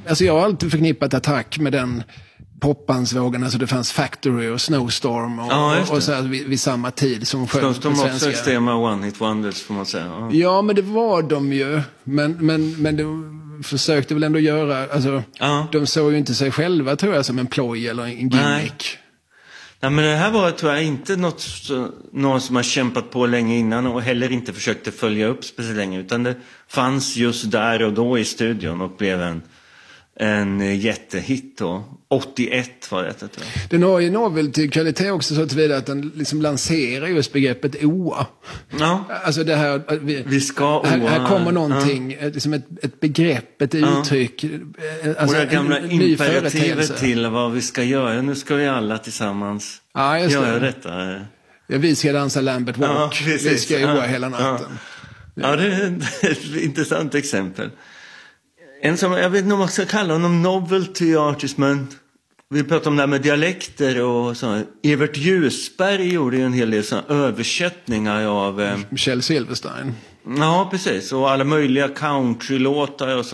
alltså jag har alltid förknippat Attack med den popbandsvågen, alltså det fanns Factory och Snowstorm och så här vid samma tid som Snowstorm var också extrema one-hit wonders får man säga. Ja, men det var de ju. Men de försökte väl ändå göra, alltså de såg ju inte sig själva tror jag som en ploj eller en gimmick. Nej, men det här var tror jag inte någon som har kämpat på länge innan och heller inte försökte följa upp speciellt länge, utan det fanns just där och då i studion och blev en jättehit då. 81 var det tror jag. Den har ju novelty kvalitet också så tillvida att den liksom lanserar just begreppet OA. Ja. Alltså det här, vi ska OA. Här kommer någonting, liksom ett begrepp, ett uttryck. Alltså och det gamla imperativet till vad vi ska göra. Nu ska vi alla tillsammans göra detta. Ja, vi ska dansa Lambert Walk. Vi ska OA hela natten. Ja, det är ett intressant exempel. En som, jag vet inte om man ska kalla honom novelty artist, men vi pratar om det här med dialekter och så. Evert Ljusberg gjorde ju en hel del såna översättningar av Michelle Silverstein. Ja, precis. Och alla möjliga countrylåtar och så.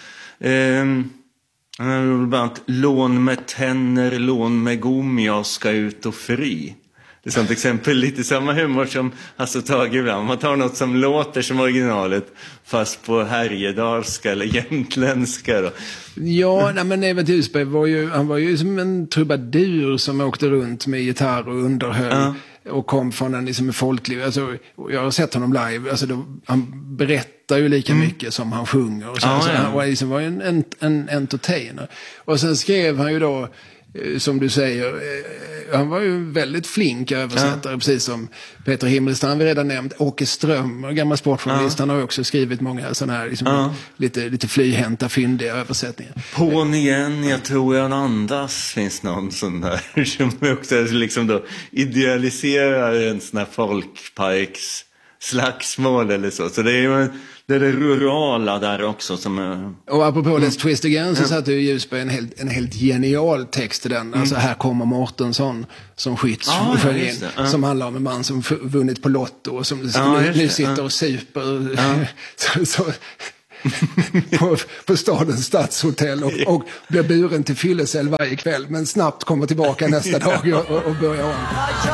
Han har bland annat lån med tenner, lån med gom, jag ska ut och fri. Det är sånt exempel, lite samma humor som Hasse Tage ibland. Man tar något som låter som originalet fast på härjedalska eller jämtländska då. Ja, nej, men Evert Ljusberg var ju som en trubadur som åkte runt med gitarr och underhöll och kom från en liksom folkliv. Alltså, jag har sett honom live, alltså han berättar ju lika mycket som han sjunger. Och så, han var ju en entertainer. Och sen skrev han ju då, som du säger, han var ju väldigt flink översättare, precis som Peter Himmelstrand vi redan nämnt. Åke Ström, gammal sportjournalist, han har också skrivit många sådana här liksom, lite flyhänta, fyndiga översättningar. Pån igen, jag tror jag andas, finns någon sån där som också liksom då idealiserar en sån här folkparks slagsmål eller så det är ju det rurala där också som är... Och apropå Let's Twist Again så satte ju Ljusberg en helt genial text i den. Alltså här kommer Mårtensson som skytts som handlar om en man som vunnit på Lotto och som nu sitter och super på stadens stadshotell och blir buren till fyllecell varje kväll men snabbt kommer tillbaka nästa dag och börjar om.